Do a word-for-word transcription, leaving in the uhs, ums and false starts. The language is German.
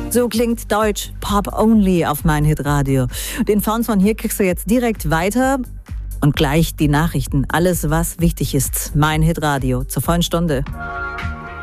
So klingt Deutsch Pop Only auf mein Hitradio. Den Sound von hier kriegst du jetzt direkt weiter und gleich die Nachrichten. Alles, was wichtig ist. Mein Hitradio zur vollen Stunde.